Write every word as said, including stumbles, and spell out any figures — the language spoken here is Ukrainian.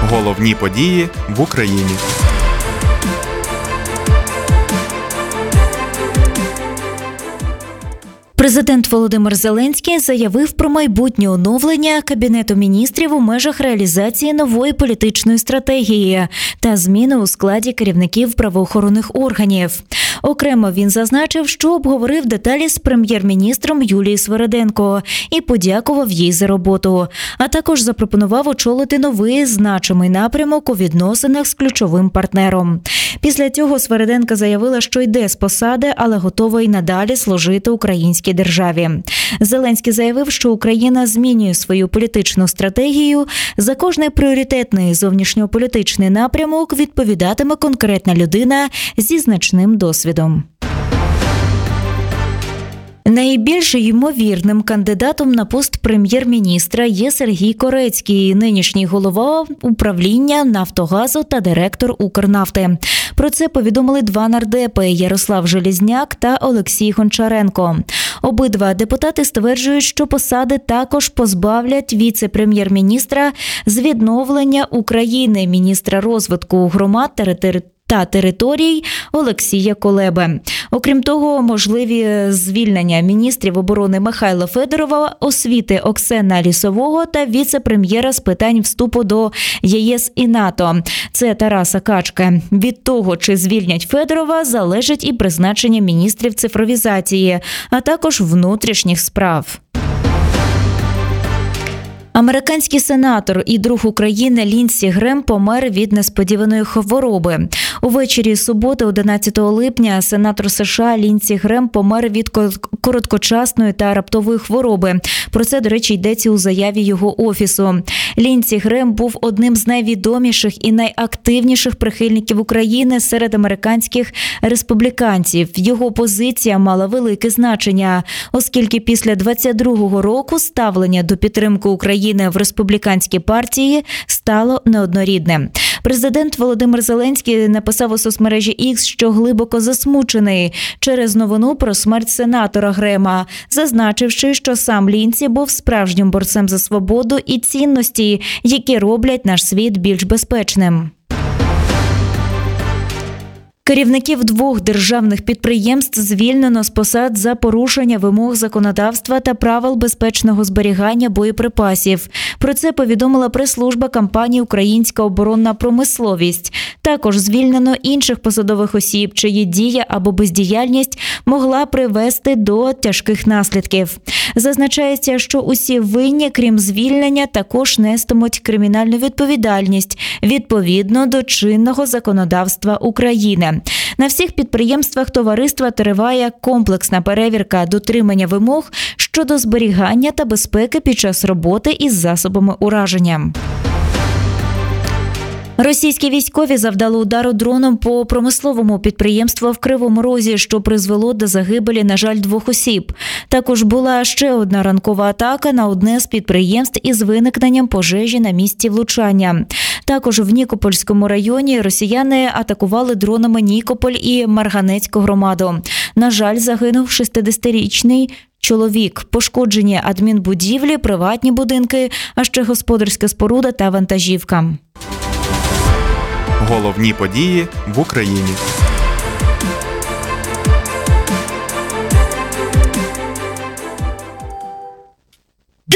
Головні події в Україні. Президент Володимир Зеленський заявив про майбутнє оновлення Кабінету міністрів у межах реалізації нової політичної стратегії та зміни у складі керівників правоохоронних органів. Окремо він зазначив, що обговорив деталі з прем'єр-міністром Юлією Свериденко і подякував їй за роботу, а також запропонував очолити новий значимий напрямок у відносинах з ключовим партнером. Після цього Свериденко заявила, що йде з посади, але готова й надалі служити українській державі. Зеленський заявив, що Україна змінює свою політичну стратегію. За кожний пріоритетний зовнішньополітичний напрямок відповідатиме конкретна людина зі значним досвідом. Найбільш ймовірним кандидатом на пост прем'єр-міністра є Сергій Корецький, нинішній голова управління «Нафтогазу» та директор «Укрнафти». Про це повідомили два нардепи – Ярослав Железняк та Олексій Гончаренко. Обидва депутати стверджують, що посади також позбавлять віце-прем'єр-міністра з відновлення України, міністра розвитку громад та територій та територій Олексія Колеби. Окрім того, можливі звільнення міністрів оборони Михайла Федорова, освіти Оксена Лісового та віце-прем'єра з питань вступу до ЄС і НАТО. Це Тараса Качки. Від того, чи звільнять Федорова, залежить і призначення міністрів цифровізації, а також внутрішніх справ. Американський сенатор і друг України Ліндсі Грем помер від несподіваної хвороби. Увечері суботи, одинадцятого липня, сенатор США Ліндсі Грем помер від короткочасної та раптової хвороби. Про це, до речі, йдеться у заяві його офісу. Ліндсі Грем був одним з найвідоміших і найактивніших прихильників України серед американських республіканців. Його позиція мала велике значення, оскільки після двадцять другого року ставлення до підтримки України в республіканській партії стало неоднорідним. Президент Володимир Зеленський написав у соцмережі Ікс, що глибоко засмучений через новину про смерть сенатора Грема, зазначивши, що сам Ліндсі був справжнім борцем за свободу і цінності, які роблять наш світ більш безпечним. Керівників двох державних підприємств звільнено з посад за порушення вимог законодавства та правил безпечного зберігання боєприпасів. Про це повідомила прес-служба компанії «Українська оборонна промисловість». Також звільнено інших посадових осіб, чиї дія або бездіяльність могла привести до тяжких наслідків. Зазначається, що усі винні, крім звільнення, також нестимуть кримінальну відповідальність відповідно до чинного законодавства України. На всіх підприємствах товариства триває комплексна перевірка дотримання вимог щодо зберігання та безпеки під час роботи із засобами ураження. Російські військові завдали удару дроном по промисловому підприємству в Кривому Розі, що призвело до загибелі, на жаль, двох осіб. Також була ще одна ранкова атака на одне з підприємств із виникненням пожежі на місці влучання. Також в Нікопольському районі росіяни атакували дронами Нікополь і Марганецьку громаду. На жаль, загинув шістдесятирічний чоловік. Пошкоджені адмінбудівлі, приватні будинки, а ще господарська споруда та вантажівка. Головні події в Україні.